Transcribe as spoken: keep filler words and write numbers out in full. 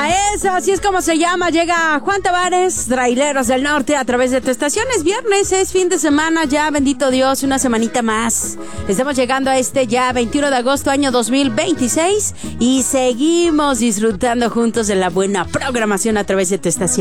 Eso, así es como se llama. Llega Juan Tavares, Traileros del Norte, a través de tu estación. Es viernes, es fin de semana ya, bendito Dios, una semanita más. Estamos llegando a este ya veintiuno de agosto, año dos mil veintiséis, y seguimos disfrutando juntos de la buena programación a través de tu estación.